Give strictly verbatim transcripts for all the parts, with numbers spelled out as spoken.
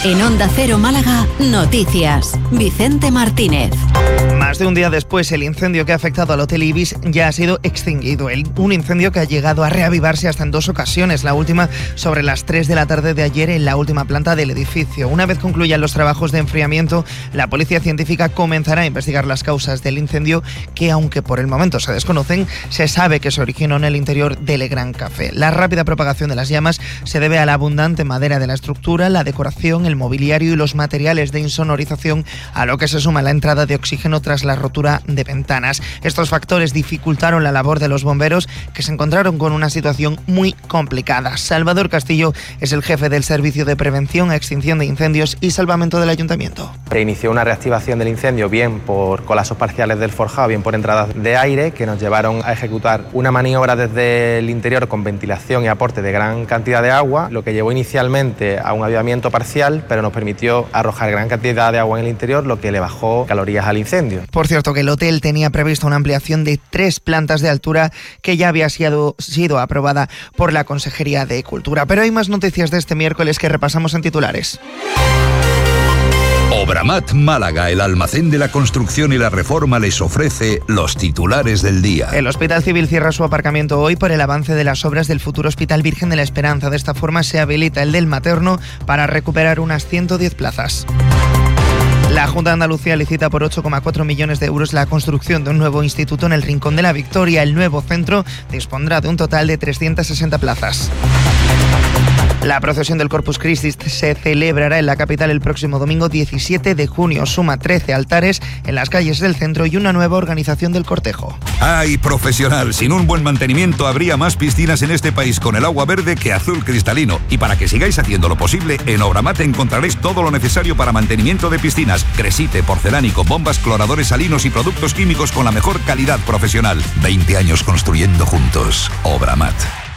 En Onda Cero Málaga, noticias. Vicente Martínez. Más de un día después, el incendio que ha afectado al Hotel Ibis ya ha sido extinguido. El, un incendio que ha llegado a reavivarse hasta en dos ocasiones, la última sobre las tres de la tarde de ayer en la última planta del edificio. Una vez concluyan los trabajos de enfriamiento, la policía científica comenzará a investigar las causas del incendio que, aunque por el momento se desconocen, se sabe que se originó en el interior del Gran Café. La rápida propagación de las llamas se debe a la abundante madera de la estructura, la decoración, el mobiliario y los materiales de insonorización, a lo que se suma la entrada de oxígeno tras la rotura de ventanas. Estos factores dificultaron la labor de los bomberos, que se encontraron con una situación muy complicada. Salvador Castillo es el jefe del Servicio de Prevención, Extinción de Incendios y Salvamento del Ayuntamiento. Se inició una reactivación del incendio bien por colapsos parciales del forjado, bien por entradas de aire, que nos llevaron a ejecutar una maniobra desde el interior con ventilación y aporte de gran cantidad de agua, lo que llevó inicialmente a un avivamiento parcial, pero nos permitió arrojar gran cantidad de agua en el interior, lo que le bajó calorías al incendio. Por cierto, que el hotel tenía previsto una ampliación de tres plantas de altura que ya había sido, sido aprobada por la Consejería de Cultura. Pero hay más noticias de este miércoles que repasamos en titulares. Obramat Málaga, el almacén de la construcción y la reforma, les ofrece los titulares del día. El Hospital Civil cierra su aparcamiento hoy por el avance de las obras del futuro Hospital Virgen de la Esperanza. De esta forma se habilita el del materno para recuperar unas ciento diez plazas. La Junta de Andalucía licita por ocho coma cuatro millones de euros la construcción de un nuevo instituto en el Rincón de la Victoria. El nuevo centro dispondrá de un total de trescientas sesenta plazas. La procesión del Corpus Christi se celebrará en la capital el próximo domingo diecisiete de junio. Suma trece altares en las calles del centro y una nueva organización del cortejo. ¡Ay, profesional! Sin un buen mantenimiento habría más piscinas en este país con el agua verde que azul cristalino. Y para que sigáis haciendo lo posible, en Obramat encontraréis todo lo necesario para mantenimiento de piscinas. Cresite, porcelánico, bombas, cloradores salinos y productos químicos con la mejor calidad profesional. veinte años construyendo juntos. Obramat.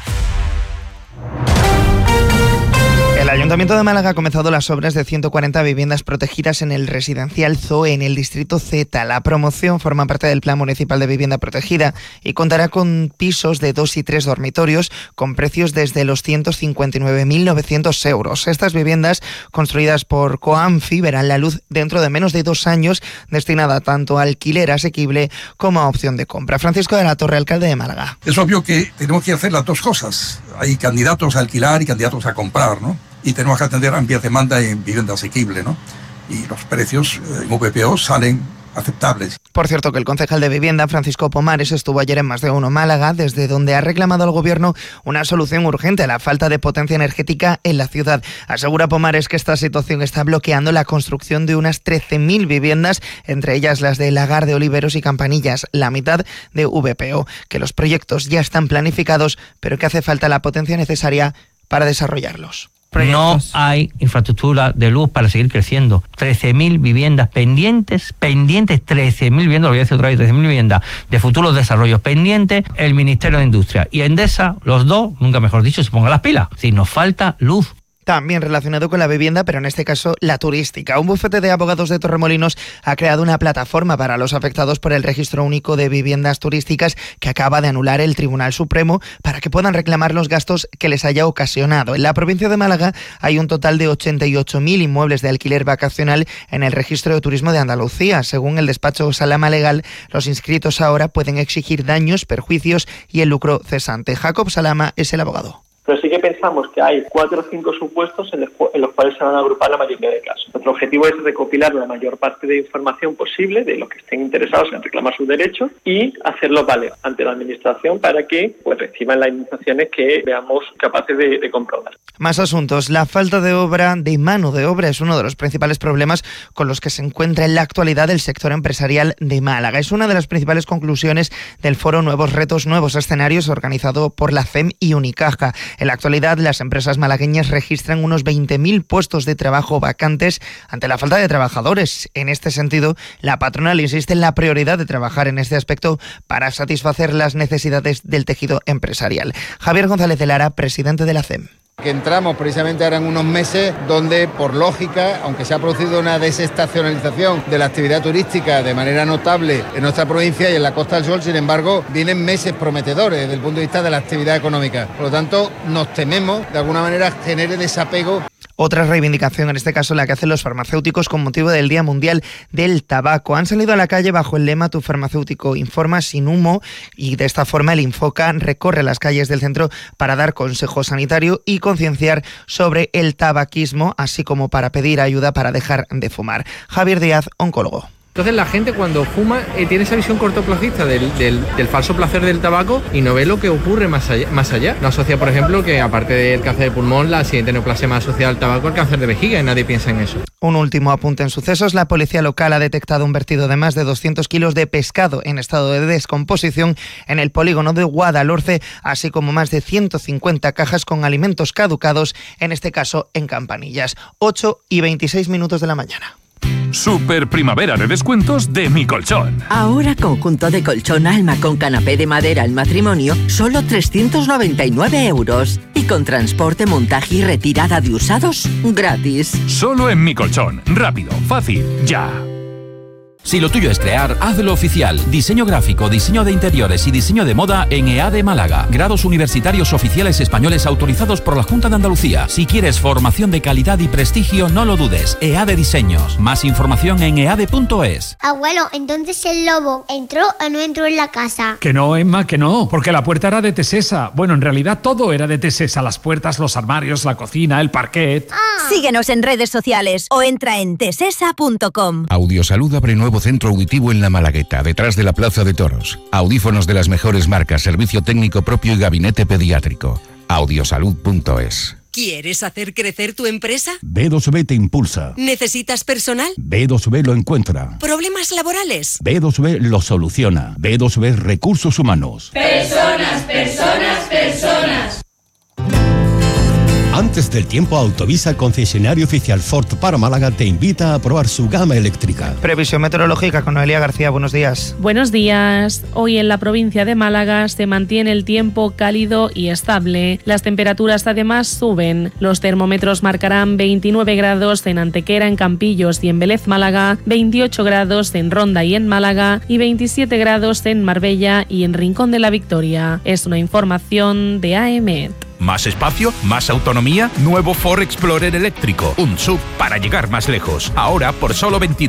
El Ayuntamiento de Málaga ha comenzado las obras de ciento cuarenta viviendas protegidas en el residencial Zoe, en el distrito Z. La promoción forma parte del Plan Municipal de Vivienda Protegida y contará con pisos de dos y tres dormitorios con precios desde los ciento cincuenta y nueve mil novecientos euros. Estas viviendas, construidas por Coanfi, verán la luz dentro de menos de dos años, destinada tanto a alquiler asequible como a opción de compra. Francisco de la Torre, alcalde de Málaga. Es obvio que tenemos que hacer las dos cosas. Hay candidatos a alquilar y candidatos a comprar, ¿no? Y tenemos que atender a vías de demanda en vivienda asequible, ¿no? Y los precios en V P O salen aceptables. Por cierto, que el concejal de Vivienda, Francisco Pomares, estuvo ayer en Más de Uno Málaga, desde donde ha reclamado al Gobierno una solución urgente a la falta de potencia energética en la ciudad. Asegura Pomares que esta situación está bloqueando la construcción de unas trece mil viviendas, entre ellas las de Lagar de Oliveros y Campanillas, la mitad de V P O, que los proyectos ya están planificados, pero que hace falta la potencia necesaria para desarrollarlos. No hay infraestructura de luz para seguir creciendo. trece mil viviendas pendientes, pendientes, trece mil viviendas, lo voy a decir otra vez, trece mil viviendas de futuros desarrollos pendientes, el Ministerio de Industria y Endesa, los dos, nunca mejor dicho, se pongan las pilas. Si nos falta luz. También relacionado con la vivienda, pero en este caso la turística. Un bufete de abogados de Torremolinos ha creado una plataforma para los afectados por el Registro Único de Viviendas Turísticas que acaba de anular el Tribunal Supremo para que puedan reclamar los gastos que les haya ocasionado. En la provincia de Málaga hay un total de ochenta y ocho mil inmuebles de alquiler vacacional en el Registro de Turismo de Andalucía. Según el despacho Salama Legal, los inscritos ahora pueden exigir daños, perjuicios y el lucro cesante. Jacob Salama es el abogado. Pero sí que pensamos que hay cuatro o cinco supuestos en los, en los cuales se van a agrupar la mayoría de casos. Nuestro objetivo es recopilar la mayor parte de información posible de los que estén interesados en reclamar sus derechos y hacerlo valer ante la Administración para que pues, reciban las indemnizaciones que veamos capaces de, de comprobar. Más asuntos. La falta de obra, de mano de obra, es uno de los principales problemas con los que se encuentra en la actualidad el sector empresarial de Málaga. Es una de las principales conclusiones del foro Nuevos Retos, Nuevos Escenarios, organizado por la C E M y Unicaja. En la actualidad, las empresas malagueñas registran unos veinte mil puestos de trabajo vacantes ante la falta de trabajadores. En este sentido, la patronal insiste en la prioridad de trabajar en este aspecto para satisfacer las necesidades del tejido empresarial. Javier González de Lara, presidente de la C E M. Que entramos precisamente ahora en unos meses donde, por lógica, aunque se ha producido una desestacionalización de la actividad turística de manera notable en nuestra provincia y en la Costa del Sol, sin embargo, vienen meses prometedores desde el punto de vista de la actividad económica. Por lo tanto, nos tememos, de alguna manera, genere desapego. Otra reivindicación, en este caso la que hacen los farmacéuticos con motivo del Día Mundial del Tabaco. Han salido a la calle bajo el lema Tu farmacéutico informa sin humo, y de esta forma el Infoca recorre las calles del centro para dar consejo sanitario y concienciar sobre el tabaquismo, así como para pedir ayuda para dejar de fumar. Javier Díaz, oncólogo. Entonces la gente cuando fuma eh, tiene esa visión cortoplacista del, del, del falso placer del tabaco y no ve lo que ocurre más allá, más allá. No asocia, por ejemplo, que aparte del cáncer de pulmón, la siguiente neoplasia más asociada al tabaco es el cáncer de vejiga, y nadie piensa en eso. Un último apunte en sucesos. La policía local ha detectado un vertido de más de doscientos kilos de pescado en estado de descomposición en el polígono de Guadalhorce, así como más de ciento cincuenta cajas con alimentos caducados, en este caso en Campanillas. ocho y veintiséis minutos de la mañana. Super primavera de descuentos de Mi Colchón. Ahora conjunto de colchón Alma con canapé de madera al matrimonio, solo trescientos noventa y nueve euros. Y con transporte, montaje y retirada de usados, gratis. Solo en Mi Colchón. Rápido, fácil, ya. Si lo tuyo es crear, hazlo oficial. Diseño gráfico, diseño de interiores y diseño de moda en EADE Málaga. Grados universitarios oficiales españoles autorizados por la Junta de Andalucía. Si quieres formación de calidad y prestigio, no lo dudes. EADE Diseños. Más información en eade punto es. Abuelo, entonces el lobo ¿entró o no entró en la casa? Que no, Emma, que no, porque la puerta era de Tesesa. Bueno, en realidad todo era de Tesesa. Las puertas, los armarios, la cocina, el parquet. Ah. Síguenos en redes sociales o entra en tesesa punto com. Audiosalud abre nuevo centro auditivo en La Malagueta, detrás de la Plaza de Toros. Audífonos de las mejores marcas, servicio técnico propio y gabinete pediátrico. audiosalud punto es. ¿Quieres hacer crecer tu empresa? B dos B te impulsa. ¿Necesitas personal? B dos B lo encuentra. ¿Problemas laborales? B dos B lo soluciona. B dos B Recursos Humanos. Personas, personas, personas. Antes del tiempo, Autovisa, concesionario oficial Ford para Málaga, te invita a probar su gama eléctrica. Previsión meteorológica con Noelia García, buenos días. Buenos días. Hoy en la provincia de Málaga se mantiene el tiempo cálido y estable. Las temperaturas además suben. Los termómetros marcarán veintinueve grados en Antequera, en Campillos y en Vélez, Málaga, veintiocho grados en Ronda y en Málaga y veintisiete grados en Marbella y en Rincón de la Victoria. Es una información de A M E T. Más espacio, más autonomía, nuevo Ford Explorer eléctrico. Un S U V para llegar más lejos. Ahora por solo veintinueve